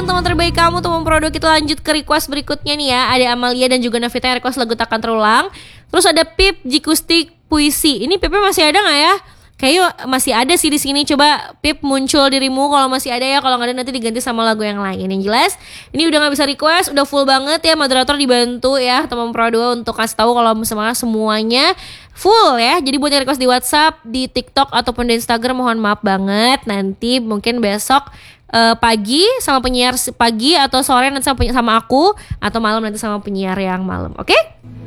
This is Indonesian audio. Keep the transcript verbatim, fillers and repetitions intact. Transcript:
silakan teman terbaik kamu, teman produk. Kita lanjut ke request berikutnya nih ya. Ada Amalia dan juga Navita yang request lagu Takkan Terulang. Terus ada Pip Jikustik Puisi. Ini Pipnya masih ada nggak ya? Kayaknya masih ada sih di sini. Coba Pip muncul dirimu kalau masih ada ya. Kalau nggak ada nanti diganti sama lagu yang lain. Yang jelas ini udah nggak bisa request, udah full banget ya. Moderator dibantu ya teman Pro dua untuk kasih tahu kalau semuanya semuanya full ya. Jadi buat yang request di WhatsApp, di TikTok ataupun di Instagram mohon maaf banget. Nanti mungkin besok uh, pagi sama penyiar pagi atau sore nanti sama, sama aku, atau malam nanti sama penyiar yang malam. Oke? Okay?